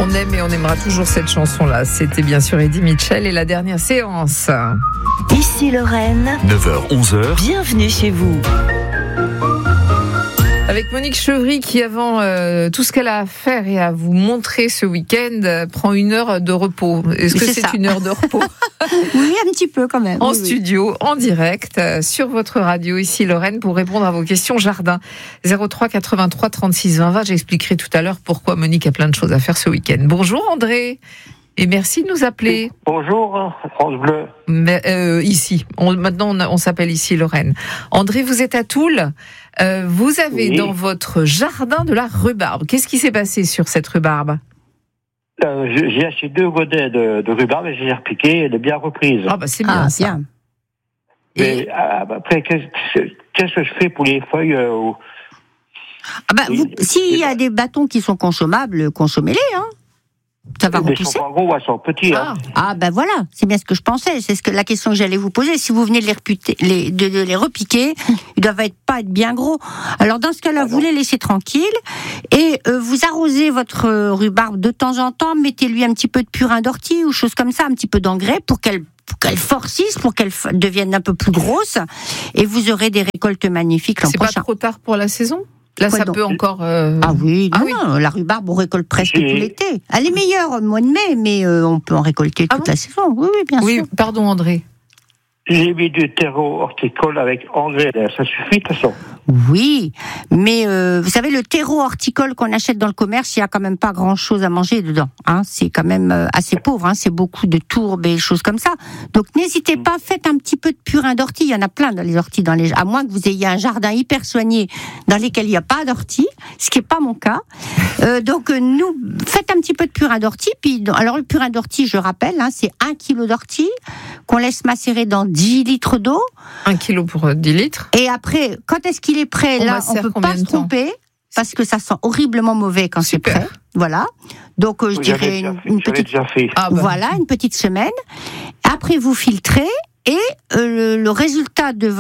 On aime et on aimera toujours cette chanson-là. C'était bien sûr Eddie Mitchell et la dernière séance. Ici Lorraine, 9h-11h, bienvenue chez vous. Avec Monique Chevry qui, avant tout ce qu'elle a à faire et à vous montrer ce week-end, prend une heure de repos. Est-ce que c'est une heure de repos? Oui, un petit peu quand même. En studio, en direct, sur votre radio, ici Lorraine, pour répondre à vos questions jardin. 03 83 36 20 20. J'expliquerai tout à l'heure pourquoi Monique a plein de choses à faire ce week-end. Bonjour André. Et merci de nous appeler. Bonjour, France Bleu. Ici, maintenant on s'appelle ici Lorraine. André, vous êtes à Toul. Vous avez dans votre jardin de la rhubarbe. Qu'est-ce qui s'est passé sur cette rhubarbe? J'ai acheté 2 godets de rhubarbe et j'ai repiqué, elle est bien reprise. Ah bah c'est bien ça. Bien. Mais après, qu'est-ce que je fais pour les feuilles S'il y a des bâtons qui sont consommables, consommez-les, hein. Ça va repousser. Elles sont pas gros, elles sont petits. Voilà, c'est bien ce que je pensais. C'est la question que j'allais vous poser. Si vous venez de les repiquer, ils doivent pas être bien gros. Alors dans ce cas-là, vous les laissez tranquilles et vous arrosez votre rhubarbe de temps en temps. Mettez-lui un petit peu de purin d'ortie ou chose comme ça, un petit peu d'engrais pour qu'elle forcisse, pour qu'elle devienne un peu plus grosse. Et vous aurez des récoltes magnifiques l'an prochain. C'est pas trop tard pour la saison? Là, ça peut encore... Ah oui, non, la rhubarbe, on récolte presque tout l'été. Elle est meilleure au mois de mai, mais on peut en récolter toute la saison. Oui, bien sûr. Oui, pardon André. J'ai mis du terreau horticole avec engrais, ça suffit de toute façon. Oui, mais vous savez, le terreau horticole qu'on achète dans le commerce, il n'y a quand même pas grand-chose à manger dedans. Hein. C'est quand même assez pauvre, hein. C'est beaucoup de tourbes et choses comme ça. Donc n'hésitez pas, faites un petit peu de purin d'ortie. Il y en a plein dans les orties, à moins que vous ayez un jardin hyper soigné dans lequel il n'y a pas d'ortie, ce qui n'est pas mon cas. Faites un petit peu de purin d'ortie. Alors le purin d'ortie, je rappelle, hein, c'est 1 kilo d'ortie qu'on laisse macérer dans 10 litres d'eau. 1 kilo pour 10 litres. Et après, quand est-ce qu'il est prêt? Là, on ne peut pas se tromper, parce que ça sent horriblement mauvais quand c'est prêt. Voilà. Donc, je dirais une petite... Voilà, une petite semaine. Après, vous filtrez. Et le résultat de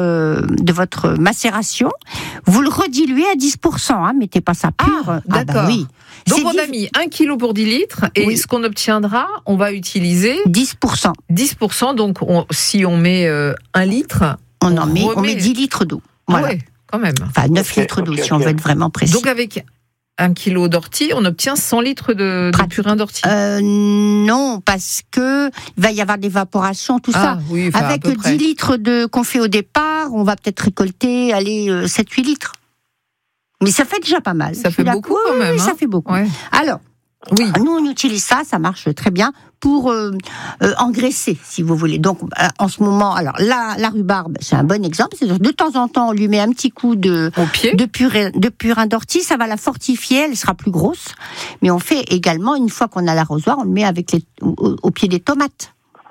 votre macération, vous le rediluez à 10%. Hein, mettez pas ça pur. D'accord. Oui. Donc on a mis 1 kilo pour 10 litres. Et ce qu'on obtiendra, on va utiliser 10%. 10%. Donc si on met 1 litre, on met 10 litres d'eau. Voilà. Ah ouais, quand même. Enfin, 9 litres d'eau, si on veut être vraiment précis. Donc avec 1 kilo d'ortie, on obtient 100 litres de purin d'ortie. Non, parce que il va y avoir d'évaporation, tout ça. Oui, avec 10 litres qu'on fait au départ, on va peut-être récolter 7-8 litres. Mais ça fait déjà pas mal. Ça fait beaucoup quand même. Oui, ça fait beaucoup. Ouais. Alors, nous on utilise ça marche très bien pour engraisser, si vous voulez. Donc en ce moment, alors la rhubarbe, c'est un bon exemple. C'est-à-dire, de temps en temps, on lui met un petit coup de purin d'ortie, ça va la fortifier, elle sera plus grosse. Mais on fait également, une fois qu'on a l'arrosoir, on le met au pied des tomates.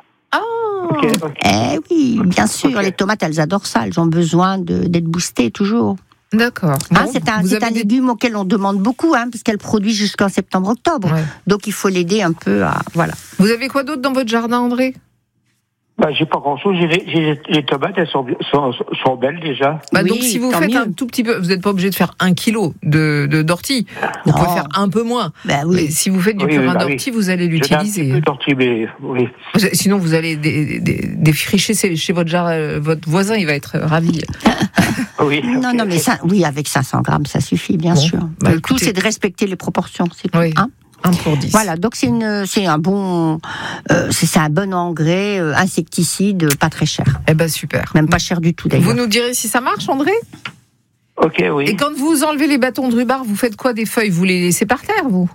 Eh oui, bien sûr, les tomates, elles adorent ça. Elles ont besoin d'être boostées toujours. D'accord. C'est un légume auquel on demande beaucoup, parce qu'elle produit jusqu'en septembre-octobre. Ouais. Donc il faut l'aider un peu à... Voilà. Vous avez quoi d'autre dans votre jardin, André? J'ai pas grand-chose. J'ai les tomates, elles sont belles déjà. Donc si vous faites un tout petit peu, vous n'êtes pas obligé de faire 1 kilo d'ortie. Vous pouvez faire un peu moins. Mais si vous faites du purin d'ortie, vous allez l'utiliser. Un peu d'ortie, mais oui. Sinon, vous allez défricher chez votre voisin, il va être ravi. Oui. Non, mais ça, avec 500 grammes, ça suffit, bien sûr. Le tout, c'est de respecter les proportions, c'est tout. 1 pour 10. Voilà, donc c'est un bon engrais, insecticide, pas très cher. Super. Même pas cher du tout d'ailleurs. Vous nous direz si ça marche, André? Ok, oui. Et quand vous enlevez les bâtons de rhubarbe, vous faites quoi des feuilles? Vous les laissez par terre, vous?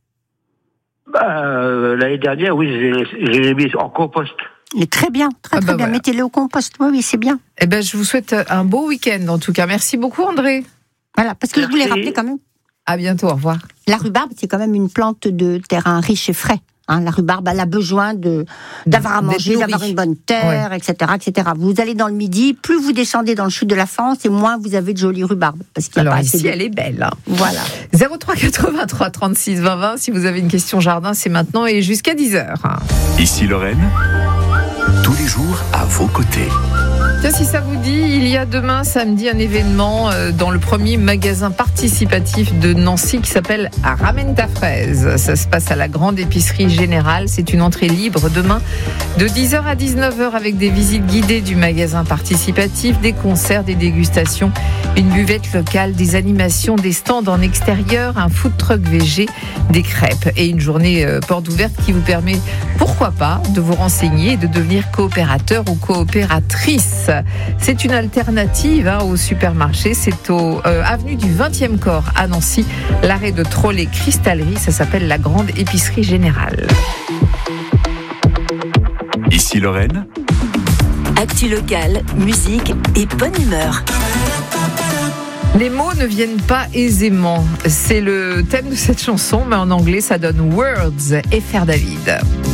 L'année dernière, oui, je les ai mis en compost. Mais très bien, très bien. Voilà. Mettez-les au compost. Oui, c'est bien. Je vous souhaite un beau week-end, en tout cas. Merci beaucoup, André. Voilà, parce que je voulais rappeler quand même. À bientôt, au revoir. La rhubarbe, c'est quand même une plante de terrain riche et frais. La rhubarbe, elle a besoin d'avoir à manger, d'avoir une bonne terre, etc., etc. Vous allez dans le Midi, plus vous descendez dans le sud de la France, et moins vous avez de jolies rhubarbes. Parce qu'il y a Alors pas ici, elle est belle. Voilà. 03 83 36 20 20, si vous avez une question jardin, c'est maintenant et jusqu'à 10h. Ici Lorraine, tous les jours à vos côtés. Tiens, si ça vous dit, il y a demain, samedi, un événement dans le premier magasin participatif de Nancy qui s'appelle Ramène ta fraise. Ça se passe à la grande épicerie générale. C'est une entrée libre demain de 10h à 19h avec des visites guidées du magasin participatif, des concerts, des dégustations, une buvette locale, des animations, des stands en extérieur, un food truck VG, des crêpes et une journée porte ouverte qui vous permet, pourquoi pas, de vous renseigner et de devenir coopérateur ou coopératrice. C'est une alternative au supermarché. C'est au avenue du 20e corps à Nancy, l'arrêt de Trolley Cristallerie. Ça s'appelle la grande épicerie générale. Ici Lorraine. Actu locale, musique et bonne humeur. Les mots ne viennent pas aisément. C'est le thème de cette chanson, mais en anglais, ça donne Words et Faire David.